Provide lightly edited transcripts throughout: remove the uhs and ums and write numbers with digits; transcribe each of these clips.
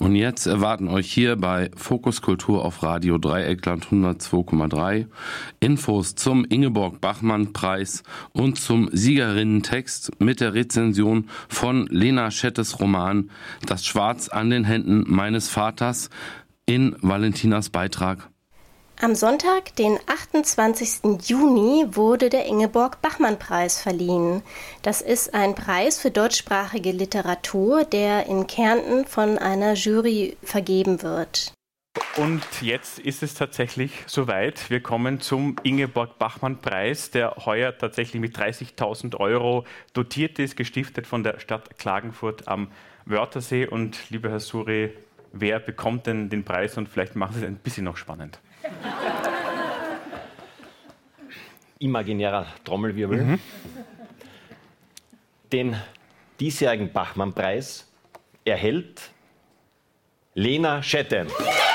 Und jetzt erwarten euch hier bei Fokus Kultur auf Radio Dreieckland 102,3 Infos zum Ingeborg-Bachmann-Preis und zum Siegerinnentext mit der Rezension von Lena Schettes Roman Das Schwarz an den Händen meines Vaters in Valentinas Beitrag. Am Sonntag, den 28. Juni, wurde der Ingeborg-Bachmann-Preis verliehen. Das ist ein Preis für deutschsprachige Literatur, der in Kärnten von einer Jury vergeben wird. Und jetzt ist es tatsächlich soweit. Wir kommen zum Ingeborg-Bachmann-Preis, der heuer tatsächlich mit 30.000 € dotiert ist, gestiftet von der Stadt Klagenfurt am Wörthersee. Und lieber Herr Suri, wer bekommt denn den Preis? Und vielleicht machen Sie es ein bisschen noch spannend. Imaginärer Trommelwirbel. Den diesjährigen Bachmann-Preis erhält Lena Schette.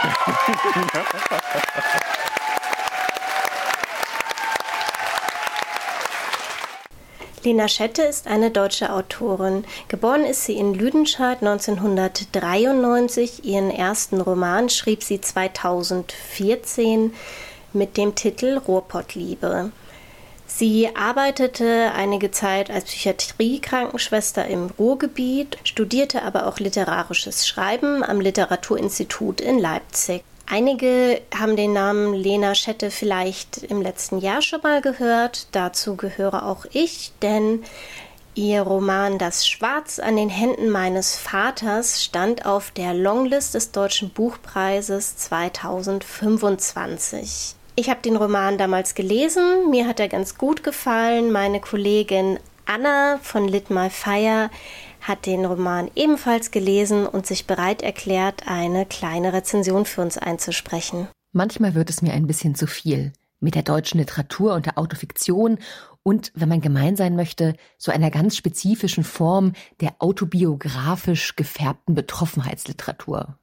Lena Schette ist eine deutsche Autorin. Geboren ist sie in Lüdenscheid 1993. Ihren ersten Roman schrieb sie 2014 mit dem Titel Ruhrpottliebe. Sie arbeitete einige Zeit als Psychiatrie-Krankenschwester im Ruhrgebiet, studierte aber auch literarisches Schreiben am Literaturinstitut in Leipzig. Einige haben den Namen Lena Schette vielleicht im letzten Jahr schon mal gehört. Dazu gehöre auch ich, denn ihr Roman Das Schwarz an den Händen meines Vaters stand auf der Longlist des Deutschen Buchpreises 2025. Ich habe den Roman damals gelesen, mir hat er ganz gut gefallen. Meine Kollegin Anna von Lit My Fire hat den Roman ebenfalls gelesen und sich bereit erklärt, eine kleine Rezension für uns einzusprechen. Manchmal wird es mir ein bisschen zu viel mit der deutschen Literatur und der Autofiktion und, wenn man gemein sein möchte, so einer ganz spezifischen Form der autobiografisch gefärbten Betroffenheitsliteratur.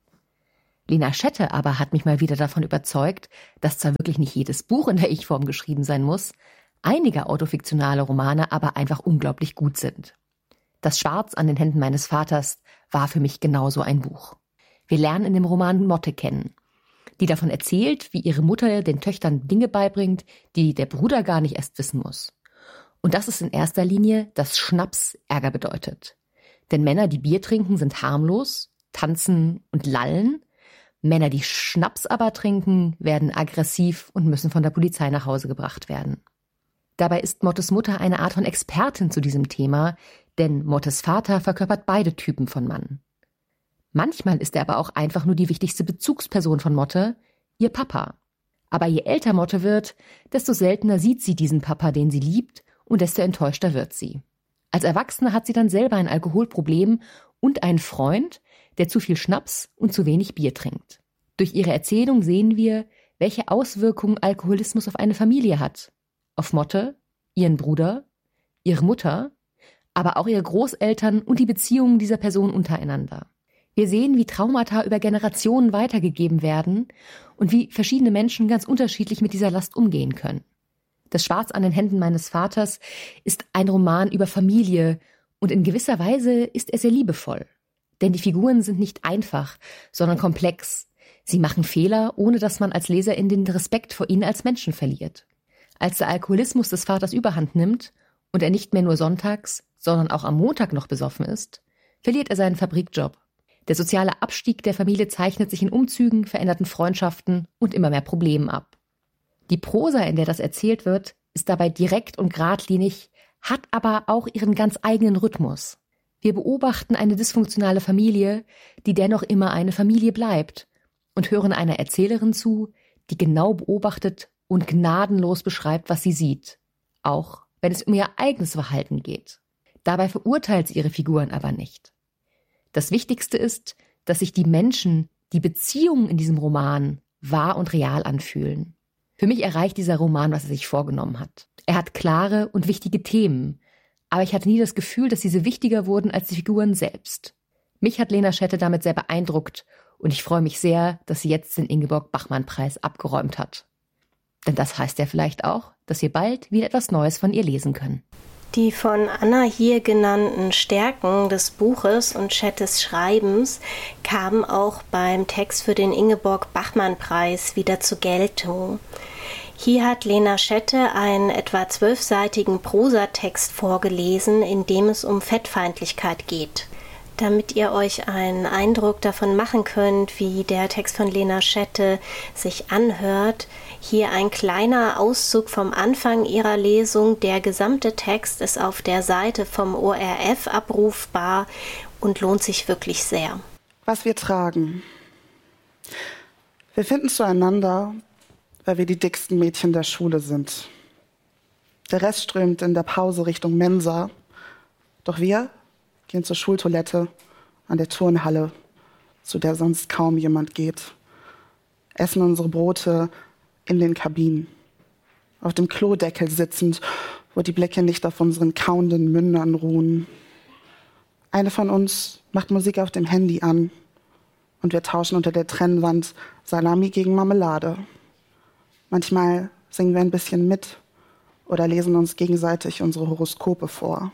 Lena Schette aber hat mich mal wieder davon überzeugt, dass zwar wirklich nicht jedes Buch in der Ich-Form geschrieben sein muss, einige autofiktionale Romane aber einfach unglaublich gut sind. Das Schwarz an den Händen meines Vaters war für mich genauso ein Buch. Wir lernen in dem Roman Motte kennen, die davon erzählt, wie ihre Mutter den Töchtern Dinge beibringt, die der Bruder gar nicht erst wissen muss. Und das ist in erster Linie, dass Schnaps Ärger bedeutet. Denn Männer, die Bier trinken, sind harmlos, tanzen und lallen. Männer, die Schnaps aber trinken, werden aggressiv und müssen von der Polizei nach Hause gebracht werden. Dabei ist Mottes Mutter eine Art von Expertin zu diesem Thema, denn Mottes Vater verkörpert beide Typen von Mann. Manchmal ist er aber auch einfach nur die wichtigste Bezugsperson von Motte, ihr Papa. Aber je älter Motte wird, desto seltener sieht sie diesen Papa, den sie liebt, und desto enttäuschter wird sie. Als Erwachsene hat sie dann selber ein Alkoholproblem und einen Freund, der zu viel Schnaps und zu wenig Bier trinkt. Durch ihre Erzählung sehen wir, welche Auswirkungen Alkoholismus auf eine Familie hat. Auf Motte, ihren Bruder, ihre Mutter, aber auch ihre Großeltern und die Beziehungen dieser Person untereinander. Wir sehen, wie Traumata über Generationen weitergegeben werden und wie verschiedene Menschen ganz unterschiedlich mit dieser Last umgehen können. Das Schwarz an den Händen meines Vaters ist ein Roman über Familie und in gewisser Weise ist er sehr liebevoll. Denn die Figuren sind nicht einfach, sondern komplex. Sie machen Fehler, ohne dass man als Leserin den Respekt vor ihnen als Menschen verliert. Als der Alkoholismus des Vaters überhand nimmt und er nicht mehr nur sonntags, sondern auch am Montag noch besoffen ist, verliert er seinen Fabrikjob. Der soziale Abstieg der Familie zeichnet sich in Umzügen, veränderten Freundschaften und immer mehr Problemen ab. Die Prosa, in der das erzählt wird, ist dabei direkt und geradlinig, hat aber auch ihren ganz eigenen Rhythmus. Wir beobachten eine dysfunktionale Familie, die dennoch immer eine Familie bleibt, und hören einer Erzählerin zu, die genau beobachtet und gnadenlos beschreibt, was sie sieht, auch wenn es um ihr eigenes Verhalten geht. Dabei verurteilt sie ihre Figuren aber nicht. Das Wichtigste ist, dass sich die Menschen, die Beziehungen in diesem Roman wahr und real anfühlen. Für mich erreicht dieser Roman, was er sich vorgenommen hat. Er hat klare und wichtige Themen, aber ich hatte nie das Gefühl, dass diese wichtiger wurden als die Figuren selbst. Mich hat Lena Schette damit sehr beeindruckt und ich freue mich sehr, dass sie jetzt den Ingeborg-Bachmann-Preis abgeräumt hat. Denn das heißt ja vielleicht auch, dass wir bald wieder etwas Neues von ihr lesen können. Die von Anna hier genannten Stärken des Buches und Schettes Schreibens kamen auch beim Text für den Ingeborg-Bachmann-Preis wieder zur Geltung. Hier hat Lena Schette einen etwa 12-seitigen Prosatext vorgelesen, in dem es um Fettfeindlichkeit geht. Damit ihr euch einen Eindruck davon machen könnt, wie der Text von Lena Schette sich anhört, hier ein kleiner Auszug vom Anfang ihrer Lesung. Der gesamte Text ist auf der Seite vom ORF abrufbar und lohnt sich wirklich sehr. Was wir tragen. Wir finden zueinander, weil wir die dicksten Mädchen der Schule sind. Der Rest strömt in der Pause Richtung Mensa. Doch wir gehen zur Schultoilette an der Turnhalle, zu der sonst kaum jemand geht. Essen unsere Brote in den Kabinen. Auf dem Klodeckel sitzend, wo die Blicke nicht auf unseren kauenden Mündern ruhen. Eine von uns macht Musik auf dem Handy an und wir tauschen unter der Trennwand Salami gegen Marmelade. Manchmal singen wir ein bisschen mit oder lesen uns gegenseitig unsere Horoskope vor.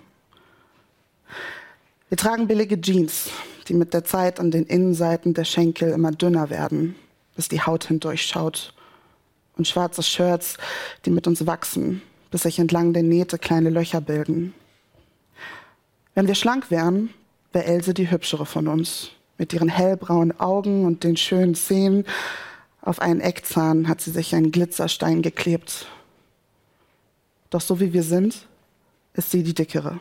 Wir tragen billige Jeans, die mit der Zeit an den Innenseiten der Schenkel immer dünner werden, bis die Haut hindurchschaut. Und schwarze Shirts, die mit uns wachsen, bis sich entlang der Nähte kleine Löcher bilden. Wenn wir schlank wären, wäre Else die hübschere von uns. Mit ihren hellbraunen Augen und den schönen Zähnen. Auf einen Eckzahn hat sie sich einen Glitzerstein geklebt. Doch so wie wir sind, ist sie die Dickere.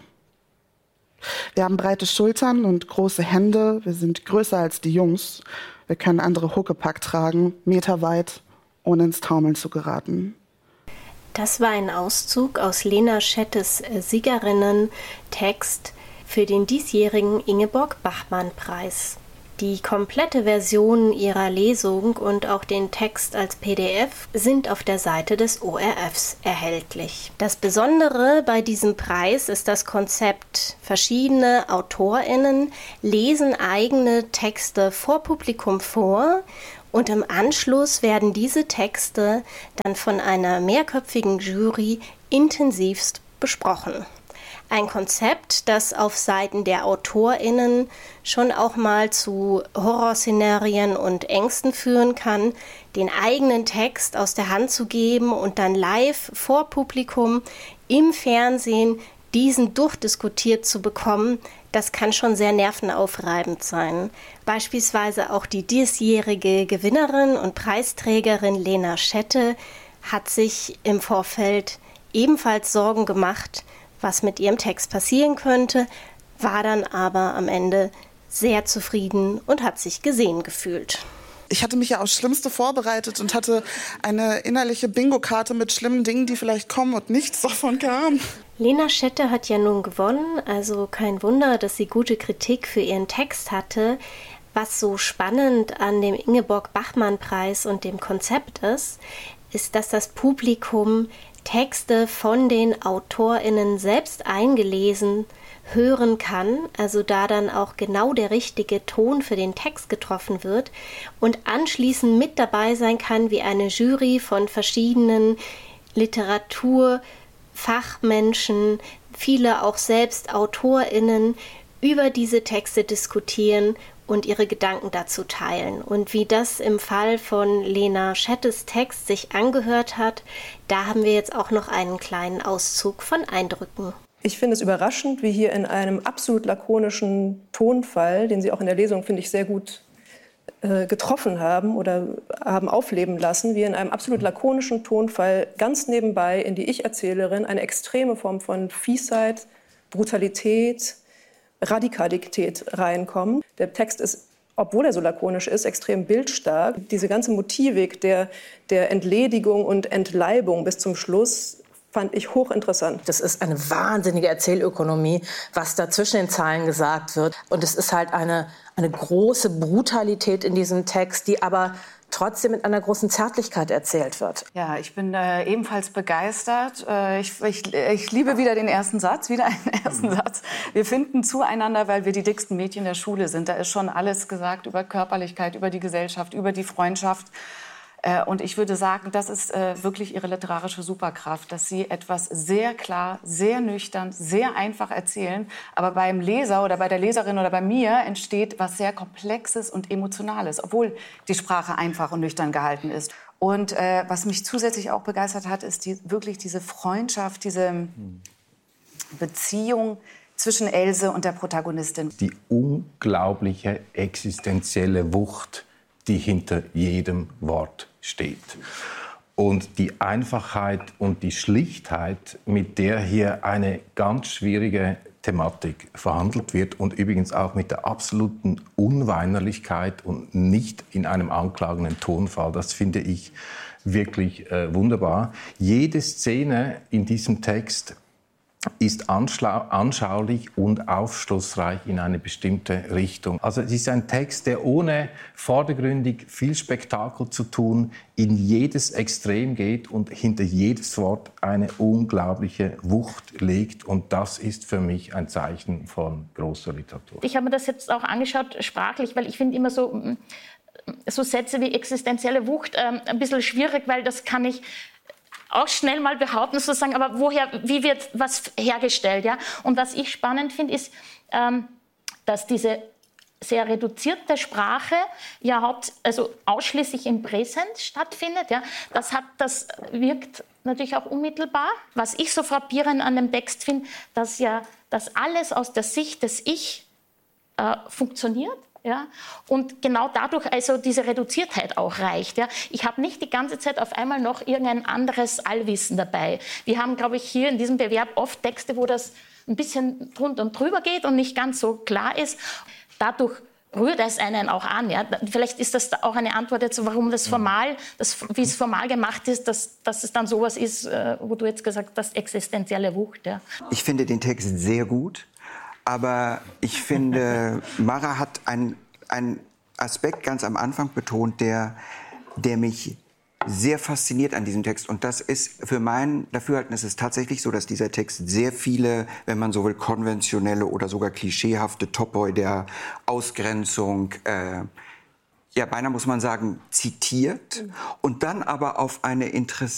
Wir haben breite Schultern und große Hände. Wir sind größer als die Jungs. Wir können andere Huckepack tragen, meterweit, ohne ins Taumeln zu geraten. Das war ein Auszug aus Lena Schettes Siegerinnen-Text für den diesjährigen Ingeborg-Bachmann-Preis. Die komplette Version ihrer Lesung und auch den Text als PDF sind auf der Seite des ORFs erhältlich. Das Besondere bei diesem Preis ist das Konzept. Verschiedene AutorInnen lesen eigene Texte vor Publikum vor und im Anschluss werden diese Texte dann von einer mehrköpfigen Jury intensivst besprochen. Ein Konzept, das auf Seiten der AutorInnen schon auch mal zu Horrorszenarien und Ängsten führen kann, den eigenen Text aus der Hand zu geben und dann live vor Publikum im Fernsehen diesen durchdiskutiert zu bekommen, das kann schon sehr nervenaufreibend sein. Beispielsweise auch die diesjährige Gewinnerin und Preisträgerin Lena Schette hat sich im Vorfeld ebenfalls Sorgen gemacht, was mit ihrem Text passieren könnte, war dann aber am Ende sehr zufrieden und hat sich gesehen gefühlt. Ich hatte mich ja aufs Schlimmste vorbereitet und hatte eine innerliche Bingo-Karte mit schlimmen Dingen, die vielleicht kommen und nichts davon kam. Lena Schette hat ja nun gewonnen, also kein Wunder, dass sie gute Kritik für ihren Text hatte. Was so spannend an dem Ingeborg-Bachmann-Preis und dem Konzept ist, dass das Publikum Texte von den AutorInnen selbst eingelesen hören kann, also da dann auch genau der richtige Ton für den Text getroffen wird und anschließend mit dabei sein kann, wie eine Jury von verschiedenen Literaturfachmenschen, viele auch selbst AutorInnen über diese Texte diskutieren und ihre Gedanken dazu teilen. Und wie das im Fall von Lena Schettes Text sich angehört hat, da haben wir jetzt auch noch einen kleinen Auszug von Eindrücken. Ich finde es überraschend, wie hier in einem absolut lakonischen Tonfall, den Sie auch in der Lesung, finde ich, sehr gut getroffen haben oder haben aufleben lassen, wie in einem absolut lakonischen Tonfall ganz nebenbei in die Ich-Erzählerin eine extreme Form von Fiesheit, Brutalität, Radikalität reinkommen. Der Text ist, obwohl er so lakonisch ist, extrem bildstark. Diese ganze Motivik der Entledigung und Entleibung bis zum Schluss fand ich hochinteressant. Das ist eine wahnsinnige Erzählökonomie, was da zwischen den Zeilen gesagt wird. Und es ist halt eine große Brutalität in diesem Text, die aber trotzdem mit einer großen Zärtlichkeit erzählt wird. Ja, ich bin ebenfalls begeistert. Ich liebe wieder den ersten Satz, Wir finden zueinander, weil wir die dicksten Mädchen der Schule sind. Da ist schon alles gesagt über Körperlichkeit, über die Gesellschaft, über die Freundschaft. Und ich würde sagen, das ist wirklich ihre literarische Superkraft, dass sie etwas sehr klar, sehr nüchtern, sehr einfach erzählen. Aber beim Leser oder bei der Leserin oder bei mir entsteht was sehr Komplexes und Emotionales, obwohl die Sprache einfach und nüchtern gehalten ist. Und was mich zusätzlich auch begeistert hat, ist wirklich diese Freundschaft, diese Beziehung zwischen Else und der Protagonistin. Die unglaubliche existenzielle Wucht, die hinter jedem Wort steht. Und die Einfachheit und die Schlichtheit, mit der hier eine ganz schwierige Thematik verhandelt wird und übrigens auch mit der absoluten Unweinerlichkeit und nicht in einem anklagenden Tonfall, das finde ich wirklich wunderbar. Jede Szene in diesem Text ist anschaulich und aufschlussreich in eine bestimmte Richtung. Also es ist ein Text, der ohne vordergründig viel Spektakel zu tun in jedes Extrem geht und hinter jedes Wort eine unglaubliche Wucht legt. Und das ist für mich ein Zeichen von großer Literatur. Ich habe mir das jetzt auch angeschaut, sprachlich, weil ich finde immer so Sätze wie existenzielle Wucht ein bisschen schwierig, weil das kann ich auch schnell mal behaupten, sozusagen, aber wie wird was hergestellt? Ja? Und was ich spannend finde, ist, dass diese sehr reduzierte Sprache ja ausschließlich im Präsens stattfindet. Ja? Das wirkt natürlich auch unmittelbar. Was ich so frappierend an dem Text finde, dass alles aus der Sicht des Ich funktioniert. Ja? Und genau dadurch also diese Reduziertheit auch reicht. Ja? Ich habe nicht die ganze Zeit auf einmal noch irgendein anderes Allwissen dabei. Wir haben, glaube ich, hier in diesem Bewerb oft Texte, wo das ein bisschen drunter und drüber geht und nicht ganz so klar ist. Dadurch rührt es einen auch an. Ja? Vielleicht ist das auch eine Antwort jetzt, warum das formal, wie es formal gemacht ist, dass es dann sowas ist, wo du jetzt gesagt hast, existenzielle Wucht. Ja? Ich finde den Text sehr gut. Aber ich finde, Mara hat einen Aspekt ganz am Anfang betont, der mich sehr fasziniert an diesem Text. Und das ist für mein Dafürhalten, ist es tatsächlich so, dass dieser Text sehr viele, wenn man so will, konventionelle oder sogar klischeehafte Topoi der Ausgrenzung, beinahe muss man sagen, zitiert und dann aber auf eine